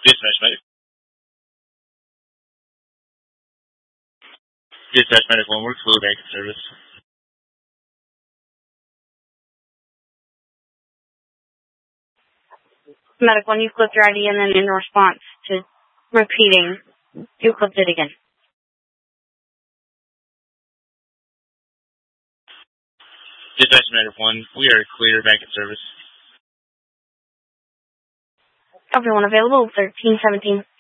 Dispatch medic. Dispatch medic 1 works. Fluid bank service. Medic 1, you flipped your ID and then in response to repeating, you flipped it again. Dispatch medic 1, we are clear back in service. Everyone available, 1317.